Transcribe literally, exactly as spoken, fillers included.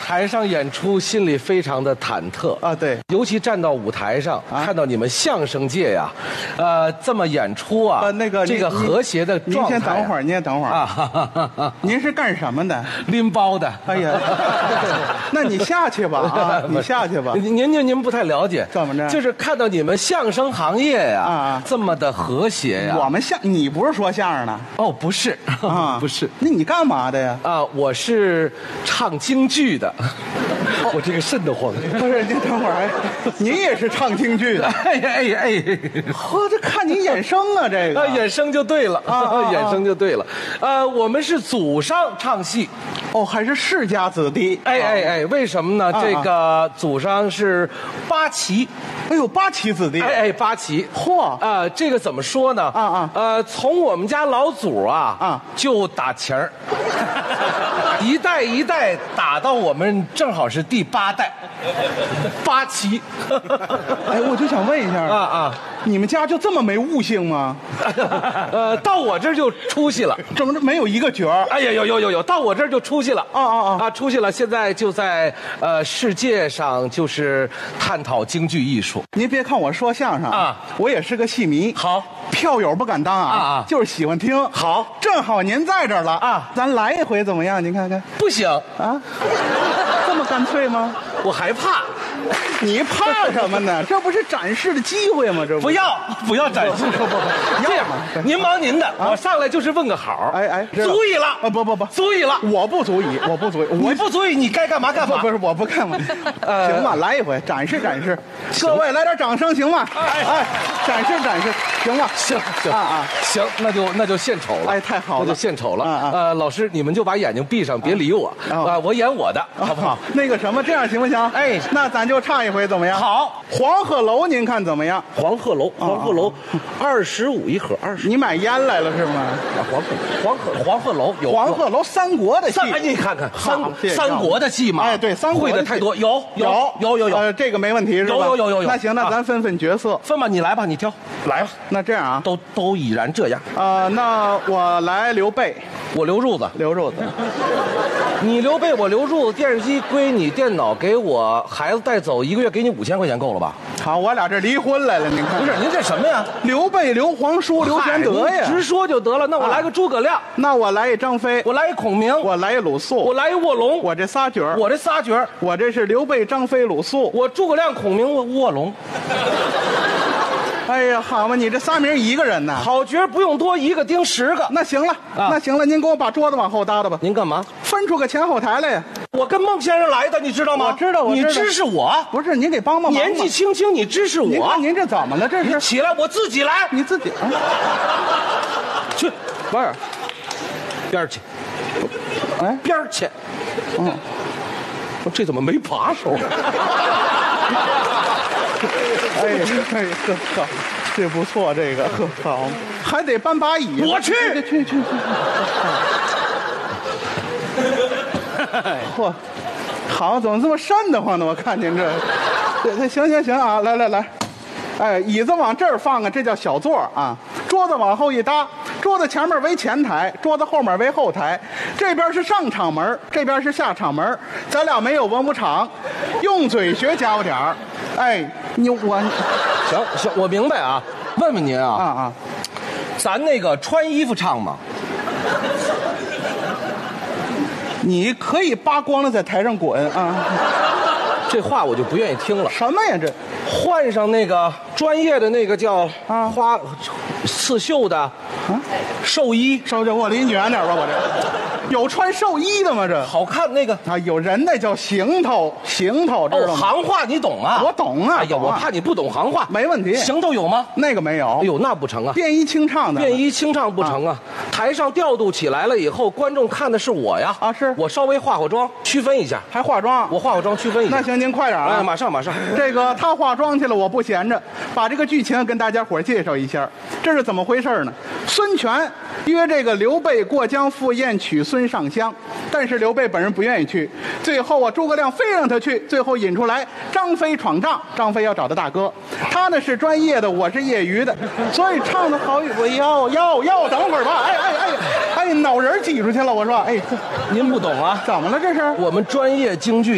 台上演出心里非常的忐忑啊，对， 尤其站到舞台上， 啊、 看到你们相声界呀，呃，这么演出啊， 呃，那个这个和谐的状态、啊。 您先等会儿，您先等会儿啊哈哈哈哈！ 您是干什么的？ 拎包的。 哎呀，那你下去吧啊，你下去吧。 您您您不太了解， 怎么着？ 就是看到你们相声行业呀，啊，这么的和谐呀。 我们相，你不是说相声的？ 哦，不是啊，不是。 那你干嘛的呀？ 啊，我是唱京剧的。我这个瘆得慌。 不是，您等会儿，您也是唱京剧的？ 哎呀哎呀哎！ 呵，这看你衍生啊，这个啊，衍生就对了啊， 衍生就对了。呃，我们是祖上唱戏， 哦，还是世家子弟。 哎哎哎，为什么呢？这个祖上是八旗。 哎呦，八旗子弟！ 哎哎，八旗。 嚯！ 啊，这个怎么说呢？ 啊啊， 呃，从我们家老祖啊啊就打旗儿，一代一代打到我们正好是第八代，八旗。 哎，我就想问一下啊啊， 你们家就这么没悟性吗？ 呃，到我这儿就出息了， 整这没有一个角儿。 哎呀，有有有有，到我这儿就出息了。 啊啊啊啊，出息了！现在就在呃世界上就是探讨京剧艺术。 您别看我说相声啊， 我也是个戏迷。 好， 票友不敢当啊， 啊啊就是喜欢听。 好， 正好您在这儿了啊， 咱来一回怎么样？您看看。 不行啊，这么干脆吗？ 我害怕。 你怕什么呢？这不是展示的机会吗？这不不要不要展示， 不不不， 这样，您忙您的，我上来就是问个好。 哎哎， 足以了啊！不不不， 足以了， 我不足以，我不足以， 你不足以，你该干嘛干嘛。 不是，我不干嘛。行吧，来一回展示展示，各位来点掌声行吗？哎哎，展示展示，行吧？ 行行啊啊， 行，那就那就献丑了。 哎，太好了， 那就献丑了。 啊啊， 呃，老师，你们就把眼睛闭上，别理我啊，我演我的，好不好？ 那个什么，这样行不行？ 哎， 那咱就唱一回怎么样？ 好， 黄鹤楼您看怎么样？ 黄鹤楼，黄鹤楼，二十五一盒，二十。 你买烟来了是吗？ 黄鹤黄鹤黄鹤楼有黄鹤楼三国的戏， 哎，你看看三三国的戏嘛， 哎，对，三国会的太多，有有有有有， 呃，这个没问题是吧？ 有有有有有。 那行，那咱分分角色， 分吧，你来吧，你挑，来吧。 那这样啊， 都都已然这样啊，那我来刘备， 我刘褥子， 刘褥子， 你刘备，我刘褥子，电视机归你，电脑给我，孩子带走，一个月给你五千块钱够了吧？ 好，我俩这离婚来了，您看。 不是，您这什么呀？ 刘备、刘皇叔、刘玄德呀， 直说就得了。那我来个诸葛亮， 那我来一张飞， 我来一孔明， 我来一鲁肃， 我来一卧龙， 我这仨角儿， 我这仨角儿， 我这是刘备、张飞、鲁肃， 我诸葛亮、孔明、卧卧龙。 哎呀，好嘛，你这仨名一个人呐？ 好角不用多，一个盯十个。 那行了， 啊、 那行了，您给我把桌子往后搭搭吧。 您干嘛？ 分出个前后台来呀！ 我跟孟先生来的，你知道吗？ 我知道，我知道。 你支持我？ 不是，您给帮帮忙。 年纪轻轻，你支持我？ 您看您这怎么了？这是你起来，我自己来。 你自己啊？ 去， 不是， 边儿去。 哎， 边儿去。 嗯， 我这怎么没把手？ 哎呀，哎呀，呵好，这不错，这个呵好，还得搬把椅。 我去， 去去去。嚯，好，怎么这么瘆得慌呢？我看见这，这这行行行啊，来来来，哎，椅子往这儿放啊，这叫小座啊。桌子往后一搭，桌子前面为前台，桌子后面为后台，这边是上场门，这边是下场门。咱俩没有文武场，用嘴学家伙点儿。哎，你我行行，我明白啊。问问您啊啊啊， 咱那个穿衣服唱吗？ 你可以扒光了在台上滚啊！ 这话我就不愿意听了。 什么呀这？ 换上那个专业的那个叫啊花刺绣的啊寿衣， 稍着我离你远点吧，我这有穿寿衣的吗？这好看那个啊，有人那叫行头，行头知道哦， 吗？ 行话你懂啊？ 我懂啊， 哎呀，我怕你不懂行话。 没问题。 行头有吗？ 那个没有。 哎呦，那不成啊！ 便衣清唱的， 便衣清唱不成啊！台上调度起来了以后，观众看的是我呀。 啊，是我稍微化化妆，区分一下。 还化妆？ 我化化妆，区分一下。 那行，您快点啊！ 哎，马上马上。 这个他化妆去了，我不闲着，把这个剧情跟大家伙介绍一下。这是怎么回事呢？孙权约这个刘备过江赴宴娶孙尚香，但是刘备本人不愿意去。最后啊，诸葛亮非让他去，最后引出来张飞闯帐，张飞要找他大哥，他呢是专业的，我是业余的，所以唱的好。我要要要等会儿吧，哎哎哎哎，脑仁挤出去了，我说，哎， 您不懂啊？ 怎么了这是？ 我们专业京剧